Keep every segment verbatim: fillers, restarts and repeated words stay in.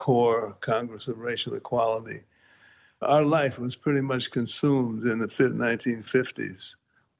core Congress of Racial Equality. Our life was pretty much consumed in the nineteen fifties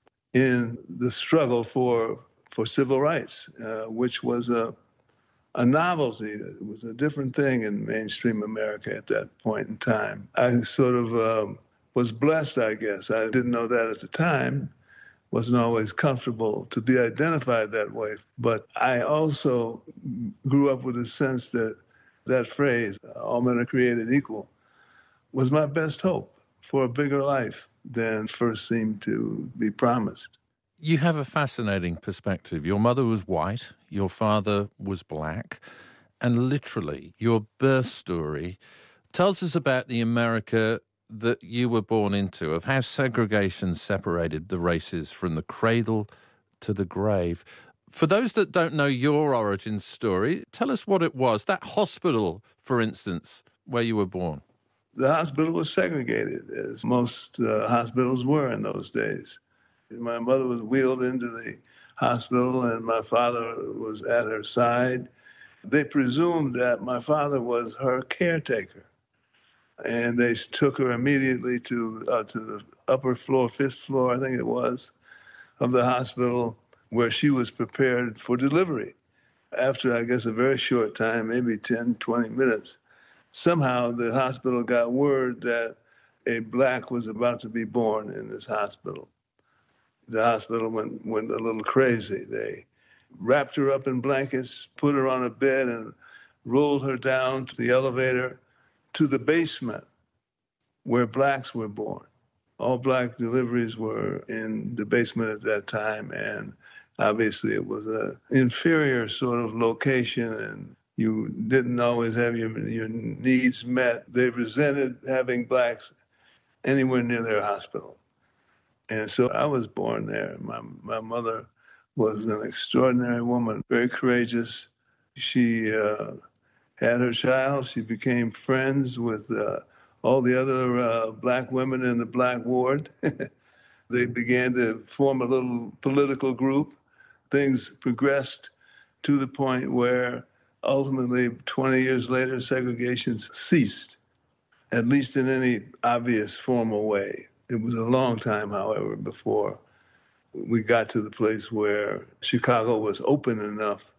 in the struggle for for civil rights, uh, which was a, a novelty. It was a different thing in mainstream America at that point in time. I sort of um, was blessed, I guess. I didn't know that at the time. Wasn't always comfortable to be identified that way. But I also grew up with a sense that that phrase, all men are created equal, was my best hope for a bigger life than first seemed to be promised. You have a fascinating perspective. Your mother was white, your father was black, and literally your birth story tells us about the America that you were born into, of how segregation separated the races from the cradle to the grave. For those that don't know your origin story, tell us what it was. That hospital, for instance, where you were born. The hospital was segregated, as most uh, hospitals were in those days. My mother was wheeled into the hospital and my father was at her side. They presumed that my father was her caretaker. And they took her immediately to uh, to the upper floor, fifth floor, I think it was, of the hospital, where she was prepared for delivery. After, I guess, a very short time, maybe ten, twenty minutes, somehow the hospital got word that a black was about to be born in this hospital. The hospital went, went a little crazy. They wrapped her up in blankets, put her on a bed, and rolled her down to the elevator to the basement where blacks were born. All black deliveries were in the basement at that time, and obviously it was an inferior sort of location, and you didn't always have your, your needs met. They resented having blacks anywhere near their hospital. And so I was born there. My, my mother was an extraordinary woman, very courageous. She uh, had her child. She became friends with uh, all the other uh, black women in the black ward. They began to form a little political group. Things progressed to the point where ultimately, twenty years later, segregation ceased, at least in any obvious formal way. It was a long time, however, before we got to the place where Chicago was open enough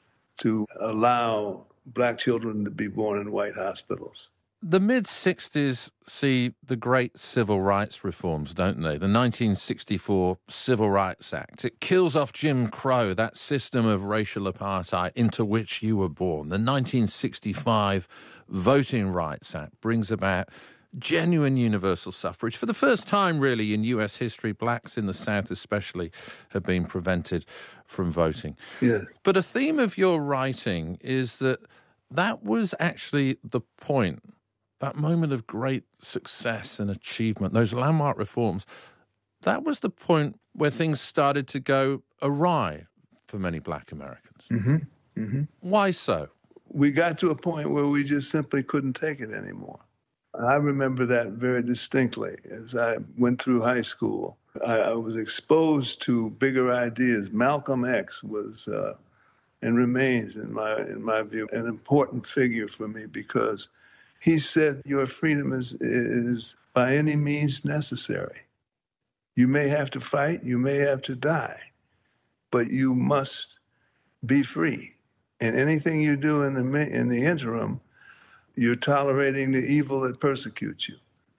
to allow black children to be born in white hospitals. The mid-sixties see the great civil rights reforms, don't they? The nineteen sixty-four Civil Rights Act. It kills off Jim Crow, that system of racial apartheid into which you were born. The nineteen sixty-five Voting Rights Act brings about genuine universal suffrage. For the first time, really, in U S history, blacks in the South especially have been prevented from voting. Yeah. But a theme of your writing is that that was actually the point, that moment of great success and achievement, those landmark reforms, that was the point where things started to go awry for many black Americans. Mm-hmm. Mm-hmm. Why so? We got to a point where we just simply couldn't take it anymore. I remember that very distinctly. As I went through high school, I, I was exposed to bigger ideas. Malcolm X was uh, and remains, in my in my view, an important figure for me because he said your freedom is is by any means necessary. You may have to fight, you may have to die, but you must be free. And anything you do in the in the interim, you're tolerating the evil that persecutes you.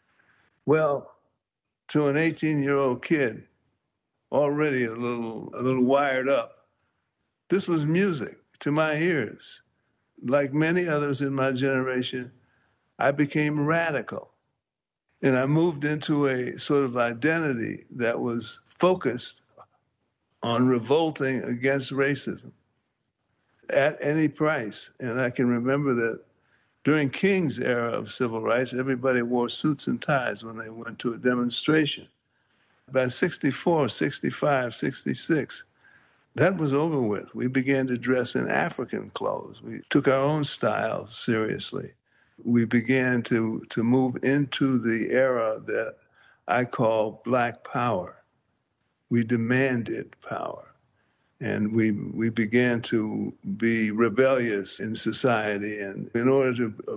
Well, to an eighteen-year-old kid, already a little a little wired up, this was music to my ears. Like many others in my generation, I became radical. And I moved into a sort of identity that was focused on revolting against racism at any price. And I can remember that during King's era of civil rights, everybody wore suits and ties when they went to a demonstration. By sixty-four, sixty-five, sixty-six, that was over with. We began to dress in African clothes. We took our own style seriously. We began to, to move into the era that I call Black Power. We demanded power. And we we began to be rebellious in society. And in order to